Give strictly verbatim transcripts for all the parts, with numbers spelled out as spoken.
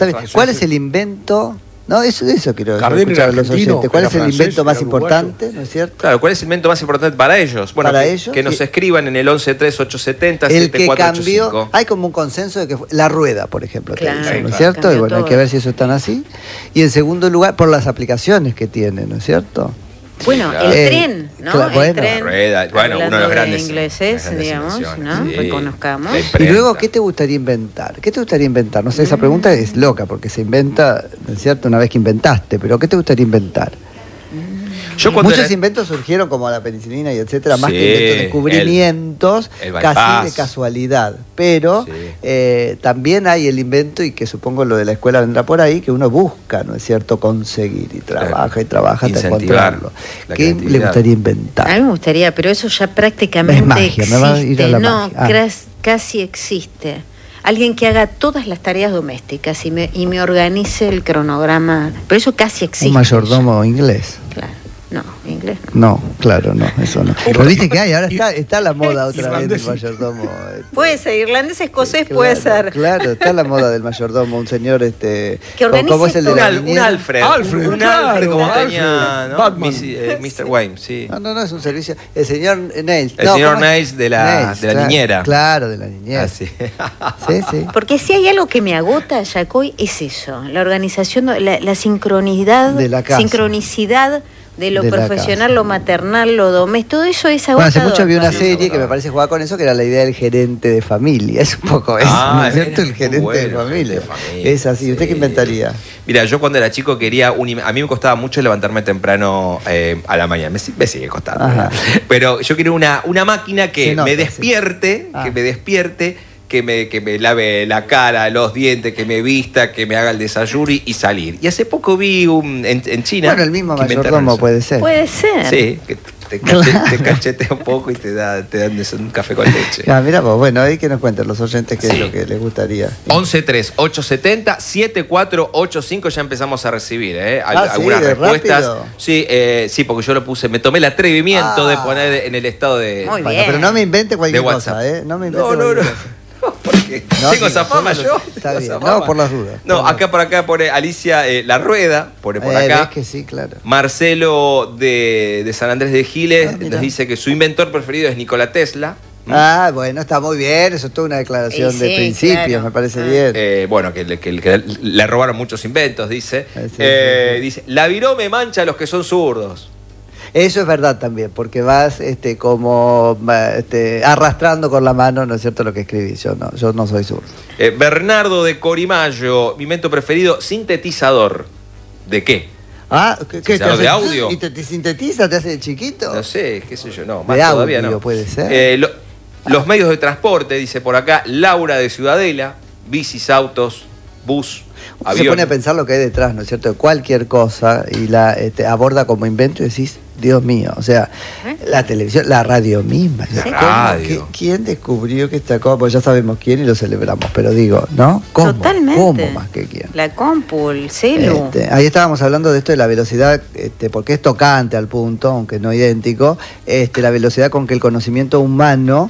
Está bien. ¿Cuál es el invento? No, eso, eso quiero escuchar a los oyentes. ¿Cuál es el invento más importante, no es cierto? Claro, ¿cuál es el invento más importante para ellos? Bueno, para que, ellos, que nos sí. escriban en el once tres ocho setenta el siete cuatro ocho cinco. que cambió, hay como un consenso de que fue, la rueda, por ejemplo, claro, te dicen, ¿no es claro, cierto? Y bueno, todo. hay que ver si eso es tan así. Y en segundo lugar, por las aplicaciones que tiene, ¿no es cierto? Bueno, claro. el Eh, tren, ¿no? claro, el bueno. tren, La rueda, bueno, uno de los grandes ingleses, grandes digamos, invenciones, ¿no? sí. Reconozcamos. Y luego, ¿qué te gustaría inventar? ¿Qué te gustaría inventar? No sé, esa pregunta es loca, porque se inventa, ¿no es cierto?, una vez que inventaste, pero ¿qué te gustaría inventar? Yo cuando Muchos era... inventos surgieron como la penicilina y etcétera, más Sí, que inventos, descubrimientos, el- el casi bypass. de casualidad. Pero Sí. eh, también hay el invento, y que supongo lo de la escuela vendrá por ahí, que uno busca, ¿no es cierto?, conseguir y trabaja Claro. y trabaja hasta Incentivar encontrarlo. la ¿Qué le creatividad. gustaría A inventar? mí me gustaría, pero eso ya prácticamente Es magia, existe. me va a ir a la no, magia. Ah. cras- casi existe. Alguien que haga todas las tareas domésticas y me, y me organice el cronograma. Pero eso casi existe. Un mayordomo inglés. Claro. No, inglés no. No, claro, no, eso no. Pero viste que hay, ahora está, está la moda otra vez del mayordomo. Este, Puede ser, irlandés, escocés, claro, puede ser. Claro, está la moda del mayordomo, un señor este Que organice ¿cómo es el de Un, la al- un niñera? Alfred. Alfred, un claro, Alfred como Alfred. tenía, ¿no? Batman. Miss- eh, mister Wayne, sí. No, no, no, es un servicio. El señor Nails. El No, señor ¿cómo es? Nails de la- Nails, de la claro, niñera. Claro, de la niñera. Ah, sí. Sí, sí. Porque si hay algo que me agota, Yacoy, es eso, la organización, la, la sincronidad, De la casa. sincronicidad de lo De la profesional, casa. lo maternal, lo doméstico, todo eso es Bueno, agotador. hace mucho vi una ¿no? serie que me parece jugar con eso, que era la idea del gerente de familia. Es un poco eso, Ah, ¿no es cierto? es El gerente bueno, de familia. gerente de familia, Es así. ¿Usted sí. qué inventaría? Mira, yo cuando era chico quería un... im- A mí me costaba mucho levantarme temprano eh, a la mañana. Me, si- me sigue costando. Ajá. ¿verdad? Pero yo quería una, una máquina Se que nota, me sí. despierte, Ah. que me despierte, que me, que me lave la cara, los dientes, que me vista, que me haga el desayuno y, y salir. Y hace poco vi un, en, en China... Bueno, el mismo que inventaron mayordomo eso. puede ser. Puede ser. Sí, que te, cachete- te cachetea un poco y te, da, te dan un café con leche. Ah, mira vos, bueno, ahí que nos cuenten los oyentes qué Sí. es lo que les gustaría. once tres ocho setenta siete cuatro ocho cinco ya empezamos a recibir, ¿eh? Al- Ah, ¿sí? algunas ¿De respuestas. rápido? Sí, eh, sí, porque yo lo puse, me tomé el atrevimiento Ah. de poner en el estado de. Muy Bueno, bien. pero no me invente cualquier De WhatsApp. cosa, ¿eh? No me invente No, no, cualquier no. cosa. Porque No, tengo sí, esa fama solo- yo. está tengo bien. esa No, fama. por las dudas. No, Por las- acá por acá pone Alicia eh, La Rueda, pone por Eh, acá. ves que sí, claro. Marcelo de, de San Andrés de Giles Ah, mira. nos dice que su inventor preferido es Nikola Tesla. ¿Mm? Ah, bueno, está muy bien, eso es toda una declaración Y de sí, principios, claro. me parece Ah. bien. Eh, bueno, que, le- que le- que le robaron muchos inventos, dice. Ah, sí, Eh, sí, sí. Dice, la virome mancha a los que son zurdos. Eso es verdad también, porque vas este, como va, este, arrastrando con la mano, ¿no es cierto?, lo que escribís. Yo no, yo no soy zurdo. Eh, Bernardo de Corimayo, mi invento preferido, sintetizador. ¿De qué? Ah, ¿qué, qué, ¿Sintetizador te de hace- audio? ¿Y te, te sintetiza, te hace chiquito? No sé, qué sé yo, no, más De todavía audio no. puede ser. Eh, lo- los medios de transporte, dice por acá, Laura de Ciudadela, bicis, autos, bus, Uno avión. se pone a pensar lo que hay detrás, ¿no es cierto?, de cualquier cosa y la este, aborda como invento y decís, Dios mío, o sea, ¿Eh? la televisión, la radio misma. La ¿cómo? radio. ¿Qué- ¿Quién descubrió que esta cosa? Pues ya sabemos quién y lo celebramos, pero digo, ¿no? ¿Cómo? Totalmente. ¿Cómo más que quién? La compu, el celu. Este, ahí estábamos hablando de esto de la velocidad, este, porque es tocante al punto, aunque no idéntico, este, la velocidad con que el conocimiento humano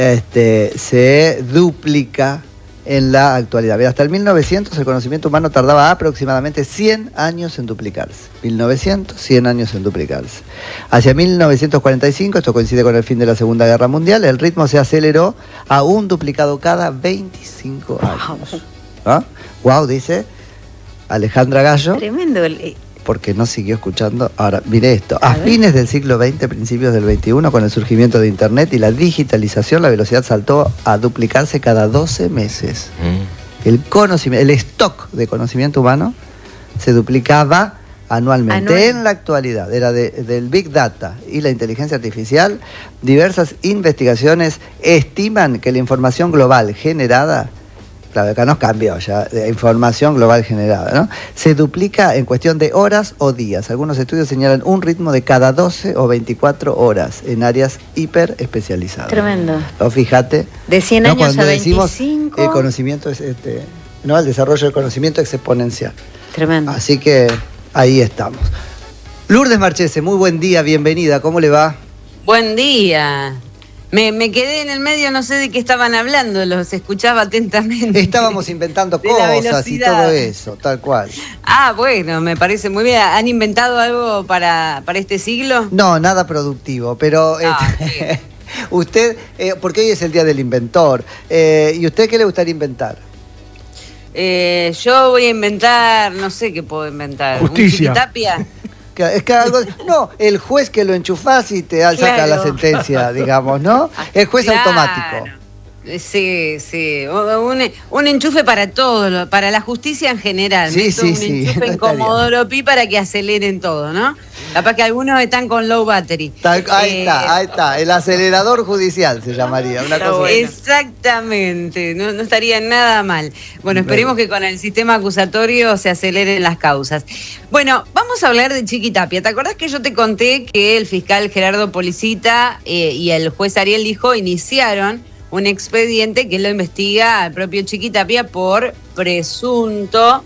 este, se duplica en la actualidad. Mira, hasta el mil novecientos el conocimiento humano tardaba aproximadamente cien años en duplicarse. mil novecientos, cien años en duplicarse. Hacia mil novecientos cuarenta y cinco, esto coincide con el fin de la Segunda Guerra Mundial, el ritmo se aceleró a un duplicado cada veinticinco años. ¿Ah? Wow, dice Alejandra Gallo, Tremendo. el- porque no siguió escuchando. Ahora, mire esto. A, A ver. fines del siglo veinte, principios del veintiuno, con el surgimiento de Internet y la digitalización, la velocidad saltó a duplicarse cada doce meses. Mm. El conocimiento, el stock de conocimiento humano se duplicaba anualmente. Anual. En la actualidad, era de- del Big Data y la inteligencia artificial, diversas investigaciones estiman que la información global generada, claro, acá nos cambió ya, de información global generada, ¿no?, se duplica en cuestión de horas o días. Algunos estudios señalan un ritmo de cada doce o veinticuatro horas en áreas hiper especializadas. Tremendo. O fíjate, De cien ¿no?, años cuando a decimos veinticinco. el conocimiento es este, no, el desarrollo del conocimiento exponencial. Tremendo. Así que ahí estamos. Lourdes Marchese, muy buen día, bienvenida, ¿cómo le va? Buen día. Me, me quedé en el medio, no sé de qué estaban hablando, los escuchaba atentamente. Estábamos inventando cosas y todo eso, tal cual. Ah, bueno, me parece muy bien. ¿Han inventado algo para, para este siglo? No, nada productivo, pero... Ah, este, usted, eh, porque hoy es el Día del Inventor, eh, ¿y usted qué le gustaría inventar? Eh, yo voy a inventar, no sé qué puedo inventar. Justicia. ¿Un Chiquitapia? Es que algo, no, el juez que lo enchufás y te saca Claro. la sentencia, digamos, ¿no? El juez Claro. automático. Sí, sí, un, un enchufe para todo, para la justicia en general. Sí, Meto sí, un sí, enchufe en estaría. Comodoro Pi para que aceleren todo, ¿no? Capaz que algunos están con low battery. Tal- ahí Eh, está, ahí está, el acelerador judicial se llamaría, una Está cosa bueno. así. Exactamente, no, no estaría nada mal. Bueno, esperemos que con el sistema acusatorio se aceleren las causas. Bueno, vamos a hablar de Chiquitapia. ¿Te acordás que yo te conté que el fiscal Gerardo Policita eh, y el juez Ariel Lijo iniciaron un expediente que lo investiga al propio Chiquitapia por presunto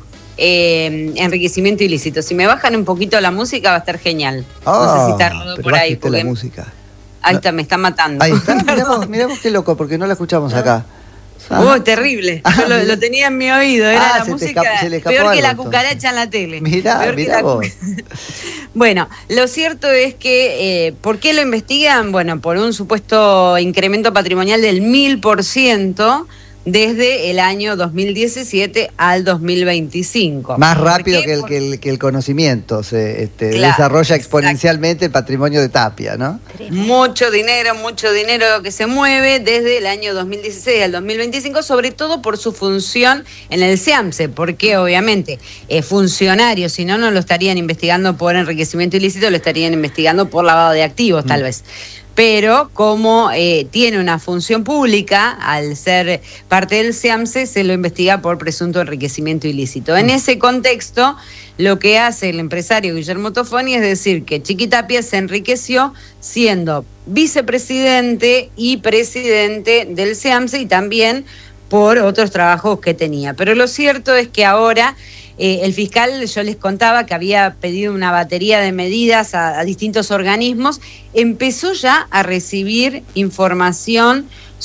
eh, enriquecimiento ilícito? Si me bajan un poquito la música va a estar genial. No sé si está Ah, rodado pero por ahí. bájate Porque... la música. Ahí está, me está matando. Ahí está, miramos, miramos qué loco, porque no la escuchamos acá. Oh, terrible. Ah, Yo lo, mira. lo tenía en mi oído. Era Ah, la se te música escapó- se le escapó peor que algo, la entonces. cucaracha en la tele. Mirá, Peor que mirá la vos. cuca- Bueno, lo cierto es que, eh, ¿por qué lo investigan? Bueno, por un supuesto incremento patrimonial del mil por ciento desde el año dos mil diecisiete al dos mil veinticinco. Más ¿Por rápido qué? que el, Por- que el, que el conocimiento se este, Claro, desarrolla exacto. exponencialmente el patrimonio de Tapia, ¿no? Mucho dinero, mucho dinero que se mueve desde el año dos mil dieciséis al dos mil veinticinco, sobre todo por su función en el SEAMSE, porque obviamente es funcionario, si no, no lo estarían investigando por enriquecimiento ilícito, lo estarían investigando por lavado de activos, tal vez. Pero como eh, tiene una función pública, al ser parte del SEAMSE, se lo investiga por presunto enriquecimiento ilícito. En ese contexto, lo que hace el empresario Guillermo Tofoni es decir que Chiquitapia se enriqueció siendo vicepresidente y presidente del SEAMSE y también por otros trabajos que tenía. Pero lo cierto es que ahora eh, el fiscal, yo les contaba que había pedido una batería de medidas a, a distintos organismos, empezó ya a recibir información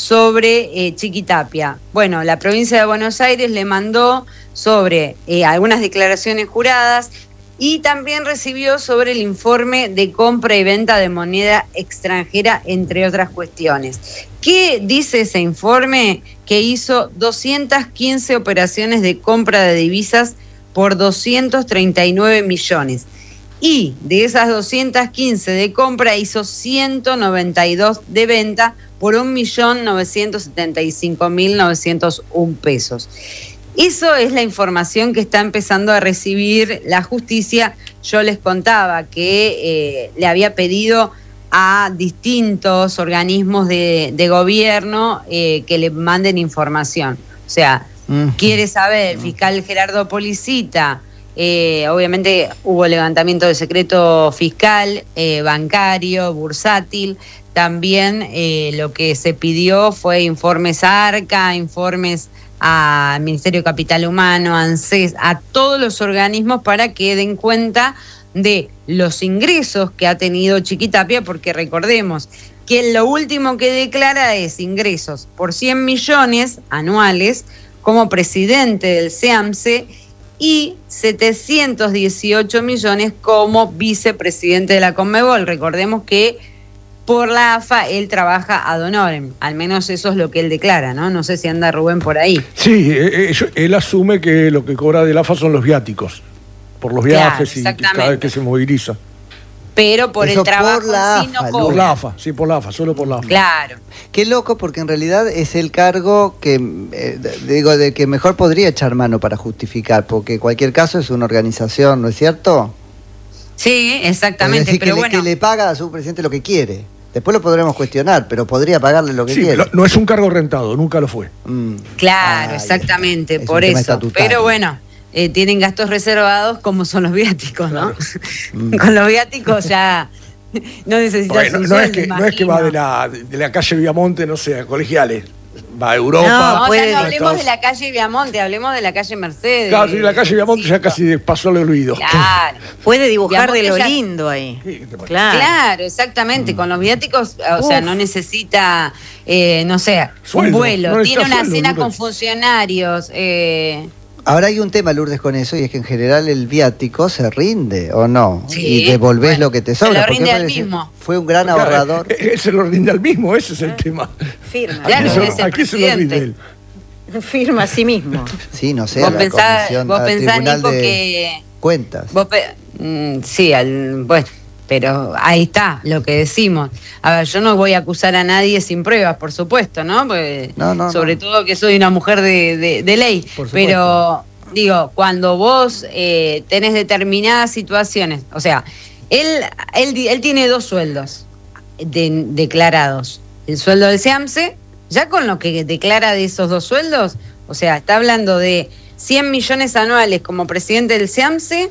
sobre eh, Chiquitapia. Bueno, la provincia de Buenos Aires le mandó sobre eh, algunas declaraciones juradas y también recibió sobre el informe de compra y venta de moneda extranjera, entre otras cuestiones. ¿Qué dice ese informe? Que hizo doscientas quince operaciones de compra de divisas por doscientos treinta y nueve millones. Y de esas doscientas quince de compra hizo ciento noventa y dos de venta por un millón novecientos setenta y cinco mil novecientos uno pesos. Eso es la información que está empezando a recibir la justicia. Yo les contaba que eh, le había pedido a distintos organismos de, de gobierno eh, que le manden información. O sea, mm. quiere saber, el fiscal Gerardo Policita, eh, obviamente hubo levantamiento de secreto fiscal, eh, bancario, bursátil. También eh, lo que se pidió fue informes a ARCA, informes al Ministerio de Capital Humano, a ANSES, a todos los organismos para que den cuenta de los ingresos que ha tenido Chiquitapia, porque recordemos que lo último que declara es ingresos por cien millones anuales como presidente del SEAMSE y setecientos dieciocho millones como vicepresidente de la Conmebol. Recordemos que por la A F A él trabaja ad honorem, al menos eso es lo que él declara, ¿no? No sé si anda Rubén por ahí. Sí, él, él asume que lo que cobra del A F A son los viáticos, por los viajes Claro, y cada vez que se moviliza. Pero por Eso el trabajo por la en sí no A F A, cobra. Por la A F A, sí, por la A F A, solo por la A F A. Claro. Qué loco, porque en realidad es el cargo que, eh, digo, de que mejor podría echar mano para justificar, porque en cualquier caso es una organización, ¿no es cierto? Sí, exactamente, Es decir, pero que, le, bueno. que le paga a su presidente lo que quiere. Después lo podremos cuestionar, pero podría pagarle lo que Sí, quiere. lo- no es un cargo rentado, nunca lo fue. Mm. Claro, Ah, exactamente, es un por tema eso. estatutario. Pero bueno, eh, tienen gastos reservados como son los viáticos, ¿no? Mm. Con los viáticos ya no necesitas Bueno, un no, es sueldo, que, no es que va imagino. de la, de la calle Viamonte, no sé, a Colegiales. va a Europa. No, No, puede- ya no hablemos Estados- de la calle Viamonte, hablemos de la calle Mercedes. Claro, sí, la calle Viamonte ya casi pasó el olvido. Claro. Puede dibujar de Viamonte lo ya- lindo ahí. Sí, ¿qué te parece? Claro. Claro, exactamente. Con los viáticos, o sea, Uf. no necesita, eh, no sé, Sueldo, un vuelo. no necesita Tiene una sueldo, cena Lourdes. con funcionarios. Eh, Ahora hay un tema, Lourdes, con eso, y es que en general el viático se rinde, ¿o no? Sí, y devolvés bueno, lo que te se sobra. lo porque rinde al parece- mismo. Fue un gran Claro, ahorrador. Él él se lo rinde al mismo, ese es el tema. Firma. Claro, ¿A quién es se- el ¿A quién se lo rinde presidente. él? Firma a sí mismo. Sí, no sé, vos a la pensás, comisión, vos al pensás, Tribunal Nico, de que... Cuentas. Vos pe- mm, sí, al, bueno, pero ahí está lo que decimos. A ver, yo no voy a acusar a nadie sin pruebas, por supuesto, ¿no? Porque No, no, sobre no. todo que soy una mujer de, de- de ley. Por supuesto. Pero, digo, cuando vos eh, tenés determinadas situaciones, o sea, él, él, di- él tiene dos sueldos de- declarados. El sueldo del SEAMSE, ya con lo que declara de esos dos sueldos, o sea, está hablando de cien millones anuales como presidente del SEAMSE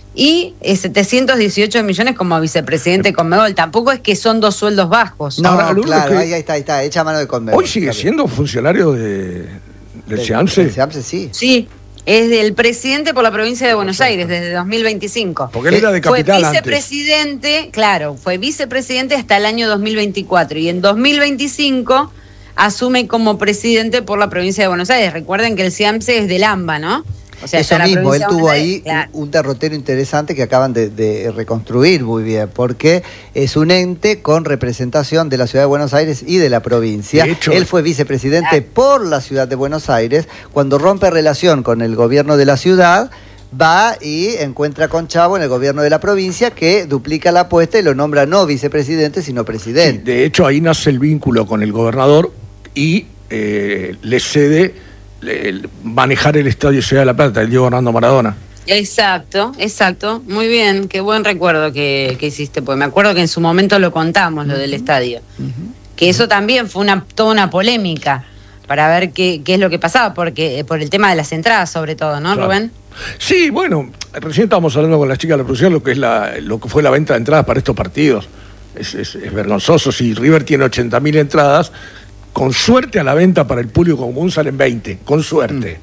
y eh, setecientos dieciocho millones como vicepresidente de Conmebol. Tampoco es que son dos sueldos bajos. No, Ahora, Lourdes, claro, que- ahí está, ahí está, echa mano de Conmebol. Hoy sigue Está bien. siendo funcionario de, del Del- SEAMSE. del SEAMSE, sí. Sí, es del presidente por la provincia de Buenos Aires desde dos mil veinticinco. Porque él era de Fue capital antes. vicepresidente, claro, fue vicepresidente hasta el año dos mil veinticuatro y en dos mil veinticinco asume como presidente por la provincia de Buenos Aires. Recuerden que el SEAMSE es del AMBA, ¿no? O sea, Eso está la mismo, él provincia de tuvo Buenos Aires, ahí claro. un, un derrotero interesante que acaban de, de reconstruir muy bien, porque es un ente con representación de la ciudad de Buenos Aires y de la provincia. De hecho, él fue vicepresidente Claro. por la ciudad de Buenos Aires. Cuando rompe relación con el gobierno de la ciudad, va y encuentra con Chavo en el gobierno de la provincia, que duplica la apuesta y lo nombra no vicepresidente, sino Sí, presidente. de hecho, ahí nace el vínculo con el gobernador y eh, le cede le- el manejar el Estadio Ciudad de la Plata, el Diego Armando Maradona. Exacto, exacto. Muy bien, qué buen recuerdo que, que hiciste, pues me acuerdo que en su momento lo contamos, lo del estadio. Que eso también fue una toda una polémica para ver qué, qué es lo que pasaba, porque eh, por el tema de las entradas sobre todo, ¿no, Claro. Rubén? Sí, bueno, recién estábamos hablando con las chicas de la producción lo que es la, lo que fue la venta de entradas para estos partidos. Es, es- es vergonzoso. Si River tiene ochenta mil entradas, con suerte a la venta para el público común salen veinte, con suerte.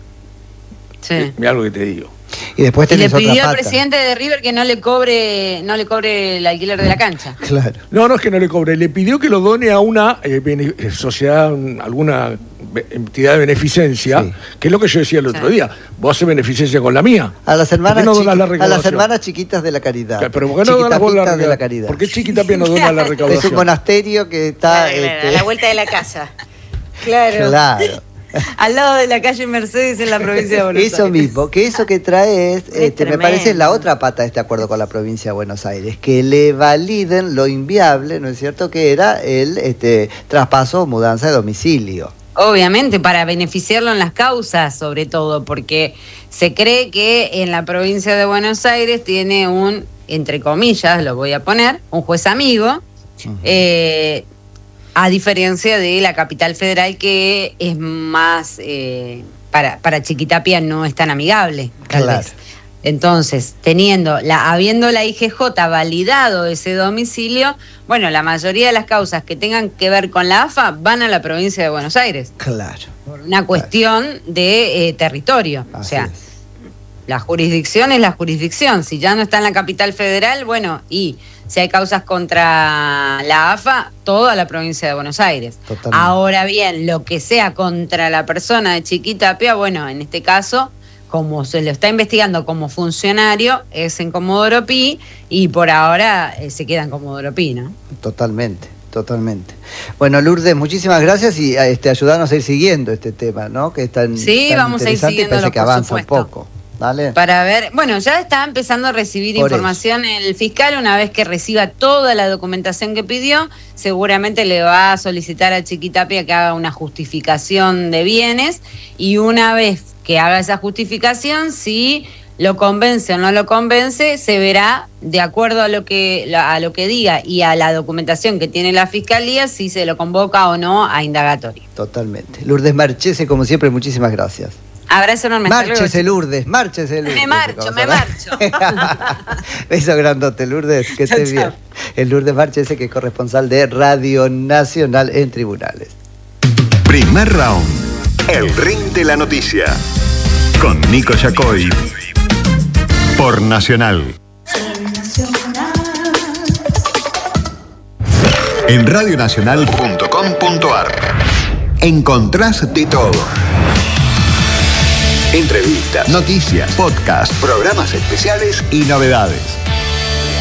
Sí. Mira lo que te digo. Y después Y le tenés otra pidió al pata. presidente de River que no le cobre, no le cobre el alquiler de la cancha. Claro. No, no es que no le cobre, le pidió que lo done a una eh, bene- eh, sociedad, un- alguna be- entidad de beneficencia, Sí. que es lo que yo decía el otro Sí. día. Vos haces beneficencia con la mía. A las hermanas, ¿Por qué no chiqui- donás la a las recaudación? hermanas chiquitas de la caridad. Pero ¿por qué no donas vos la, Chiquitapitas de la recaudación? caridad. ¿Por qué Chiquitapia no dona la Es recaudación? un monasterio que está... Claro, claro, este, a la vuelta de la casa. Claro. claro. Al lado de la calle Mercedes en la provincia de Buenos Eso Aires. mismo, que eso que trae es, este, me tremendo. parece la otra pata de este acuerdo con la provincia de Buenos Aires, que le validen lo inviable, ¿no es cierto?, que era el este, traspaso o mudanza de domicilio. Obviamente, para beneficiarlo en las causas, sobre todo, porque se cree que en la provincia de Buenos Aires tiene un, entre comillas, lo voy a poner, un juez amigo, eh, a diferencia de la capital federal, que es más, eh, para, para Chiquitapia no es tan amigable, tal Claro. vez. Entonces, teniendo la, habiendo la I G J validado ese domicilio, bueno, la mayoría de las causas que tengan que ver con la A F A van a la provincia de Buenos Aires, Claro. por una cuestión de eh, territorio. O Así sea, es. la jurisdicción es la jurisdicción. Si ya no está en la capital federal, bueno, y si hay causas contra la A F A, toda la provincia de Buenos Aires. Totalmente. Ahora bien, lo que sea contra la persona de Chiquitapia, bueno, en este caso, como se lo está investigando como funcionario, es en Comodoro Pi, y por ahora eh, se queda en Comodoro Pi, ¿no? Totalmente, totalmente. Bueno, Lourdes, muchísimas gracias y este, ayudarnos a ir siguiendo este tema, ¿no? Que es tan, Sí, tan vamos a ir interesante y parece siguiéndolo, que por avanza supuesto. un poco. Dale. Para ver, bueno, ya está empezando a recibir Por información el fiscal. Una vez que reciba toda la documentación que pidió, seguramente le va a solicitar a Chiquitapia que haga una justificación de bienes, y una vez que haga esa justificación, si lo convence o no lo convence, se verá de acuerdo a lo que a lo que diga y a la documentación que tiene la fiscalía, si se lo convoca o no a indagatoria. Totalmente. Lourdes Marchese, como siempre, muchísimas gracias. Abrazo enorme. hasta luego, Márchese, Lourdes, márchese, Lourdes. Me marcho, me marcho. Beso grandote, Lourdes, que Chao, estés bien. chao. El Lourdes Marchese, que es corresponsal de Radio Nacional en Tribunales. Primer round. El ring de la noticia. Con Nico Yacoy. Por Nacional. En radionacional punto com punto ar encontrás de todo. Entrevistas, noticias, podcasts, programas especiales y novedades.